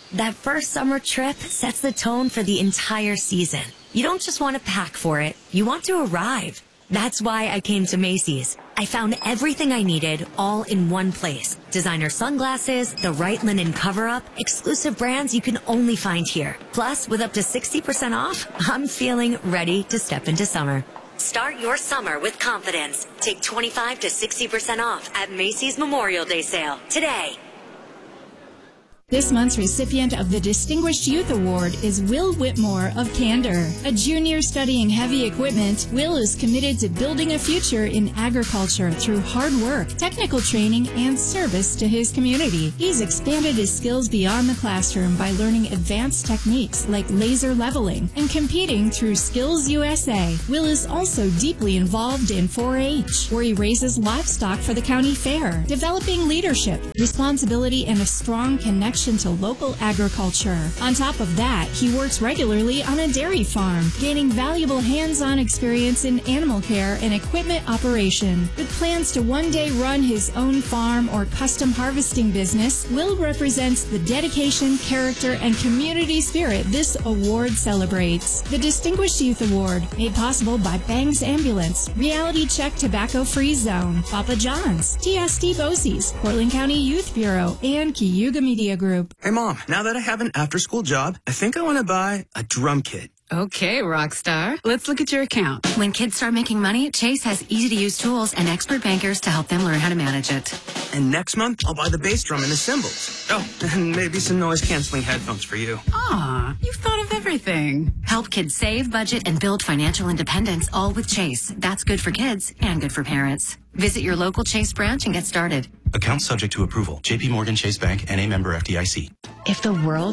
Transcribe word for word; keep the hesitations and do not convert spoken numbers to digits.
That first summer trip sets the tone for the entire season. You don't just want to pack for it, you want to arrive. That's why I came to Macy's. I found everything I needed all in one place. Designer sunglasses, the right linen cover-up, exclusive brands you can only find here. Plus, with up to sixty percent off, I'm feeling ready to step into summer. Start your summer with confidence. Take twenty-five to sixty percent off at Macy's Memorial Day sale today. This month's recipient of the Distinguished Youth Award is Will Whitmore of Candor. A junior studying heavy equipment, Will is committed to building a future in agriculture through hard work, technical training, and service to his community. He's expanded his skills beyond the classroom by learning advanced techniques like laser leveling and competing through Skills U S A. Will is also deeply involved in four H, where he raises livestock for the county fair, developing leadership, responsibility, and a strong connection to local agriculture. On top of that, he works regularly on a dairy farm, gaining valuable hands-on experience in animal care and equipment operation. With plans to one day run his own farm or custom harvesting business, Will represents the dedication, character, and community spirit this award celebrates. The Distinguished Youth Award, made possible by Bangs Ambulance, Reality Check Tobacco Free Zone, Papa John's, T S D Bosie's, Portland County Youth Bureau, and Cayuga Media Group. Hey, Mom, now that I have an after-school job, I think I want to buy a drum kit. Okay, Rockstar. Let's look at your account. When kids start making money, Chase has easy-to-use tools and expert bankers to help them learn how to manage it. And next month, I'll buy the bass drum and the cymbals. Oh, and maybe some noise-canceling headphones for you. Ah, you've thought of everything. Help kids save, budget, and build financial independence, all with Chase. That's good for kids and good for parents. Visit your local Chase branch and get started. Account subject to approval. J P Morgan Chase Bank, N A member F D I C. If the world